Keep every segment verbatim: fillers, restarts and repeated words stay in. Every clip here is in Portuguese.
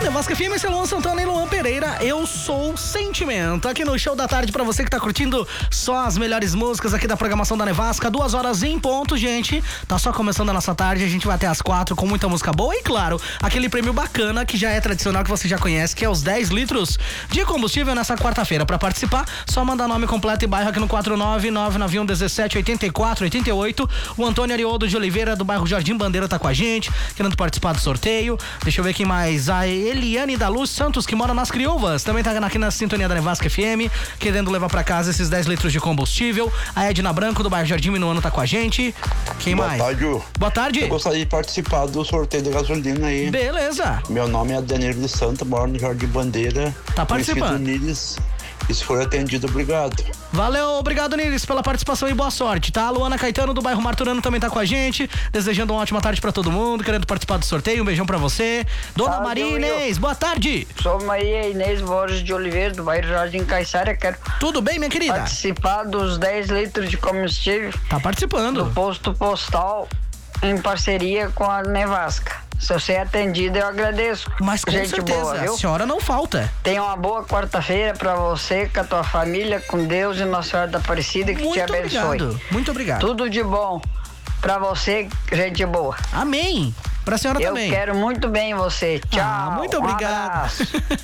Nevasca F M, esse é Luan Santana e Luan Pereira. Eu sou Sentimento. Aqui no Show da Tarde, pra você que tá curtindo só as melhores músicas aqui da programação da Nevasca. Duas horas em ponto, gente. Tá só começando a nossa tarde. A gente vai até as quatro com muita música boa. E claro, aquele prêmio bacana que já é tradicional, que você já conhece, que é os dez litros de combustível nessa quarta-feira. Pra participar, só mandar nome completo e bairro aqui no quatro nove nove nove um um sete oito quatro oito oito. O Antônio Ariodo de Oliveira, do bairro Jardim Bandeira, tá com a gente, querendo participar do sorteio. Deixa eu ver quem mais. A Eliane da Luz Santos, que mora nas Criúvas, também tá aqui na sintonia da Nevasca F M, querendo levar pra casa esses dez litros de combustível. A Edna Branco, do bairro Jardim Minuano, tá com a gente. Quem Boa mais? Boa tarde, Ju. Boa tarde. Eu gostaria de participar do sorteio da gasolina aí. Beleza. Meu nome é Adenir de Santa, moro no Jardim Bandeira. Tá participando. Niles. E se for atendido, obrigado. Valeu, obrigado, Niles, pela participação e boa sorte, tá? A Luana Caetano, do bairro Marturano, também tá com a gente, desejando uma ótima tarde pra todo mundo, querendo participar do sorteio. Um beijão pra você. Dona Salve, Maria Will. Inês, boa tarde. Sou Maria Inês Borges de Oliveira, do bairro Jardim Caiçara. Quero Tudo bem, minha querida? participar dos dez litros de combustível Tá participando. do posto postal em parceria com a Nevasca. Se eu ser atendido, eu agradeço. Mas com Gente certeza, boa, a viu? senhora não falta. Tenha uma boa quarta-feira pra você, com a tua família, com Deus e Nossa Senhora da Aparecida, que Muito te abençoe. obrigado, muito obrigado. Tudo de bom pra você, gente boa. Amém. Pra senhora Eu também. quero muito bem você. Tchau. Ah, muito um obrigado. abraço.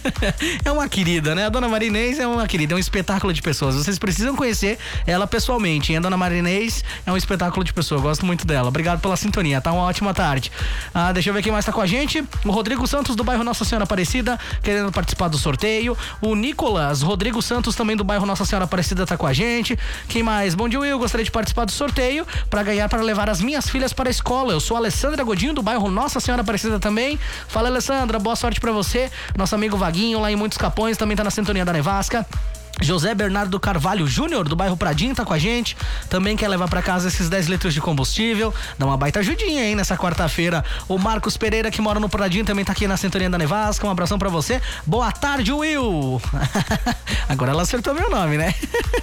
É uma querida, né? A Dona Marinês é uma querida, é um espetáculo de pessoas. Vocês precisam conhecer ela pessoalmente. E a Dona Marinês é um espetáculo de pessoa. Eu gosto muito dela. Obrigado pela sintonia, tá? Uma ótima tarde. Ah, deixa eu ver quem mais tá com a gente. O Rodrigo Santos, do bairro Nossa Senhora Aparecida, querendo participar do sorteio. O Nicolas Rodrigo Santos, também do bairro Nossa Senhora Aparecida, tá com a gente. Quem mais? Bom dia, Will. Gostaria de participar do sorteio pra ganhar, para levar as minhas filhas para a escola. Eu sou a Alessandra Godinho, do bairro Nossa Senhora Aparecida também. Fala, Alessandra, boa sorte pra você. Nosso amigo Vaguinho, lá em Muitos Capões, também tá na sintonia da Nevasca. José Bernardo Carvalho Júnior, do bairro Pradinho, tá com a gente. Também quer levar pra casa esses dez litros de combustível. Dá uma baita ajudinha, hein, nessa quarta-feira. O Marcos Pereira, que mora no Pradinho, também tá aqui na sintonia da Nevasca. Um abração pra você. Boa tarde, Will. Agora ela acertou meu nome, né?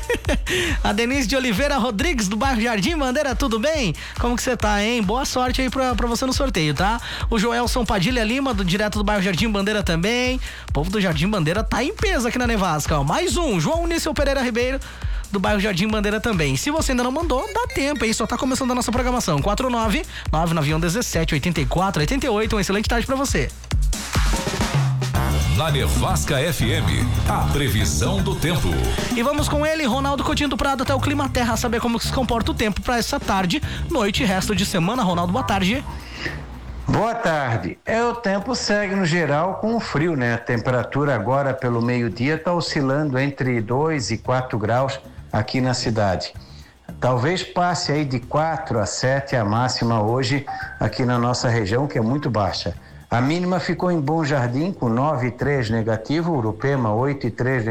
A Denise de Oliveira Rodrigues, do bairro Jardim Bandeira, tudo bem? Como que você tá, hein? Boa sorte aí pra, pra você no sorteio, tá? O Joelson Padilha Lima, do, direto do bairro Jardim Bandeira também. O povo do Jardim Bandeira tá em peso aqui na Nevasca, ó. Mais um. João Unício Pereira Ribeiro, do bairro Jardim Bandeira também. Se você ainda não mandou, dá tempo aí, só tá começando a nossa programação. quatro nove nove nove um um sete oito quatro oito oito. Uma excelente tarde pra você. Na Nevasca F M, a previsão do tempo. E vamos com ele, Ronaldo Coutinho do Prado, até o Clima Terra, saber como se comporta o tempo pra essa tarde, noite e resto de semana. Ronaldo, boa tarde. Boa tarde. É, o tempo segue no geral com o frio, né? A temperatura agora pelo meio-dia está oscilando entre dois e quatro graus aqui na cidade. Talvez passe aí de quatro a sete a máxima hoje aqui na nossa região, que é muito baixa. A mínima ficou em Bom Jardim com nove e três negativo, Urupema oito e três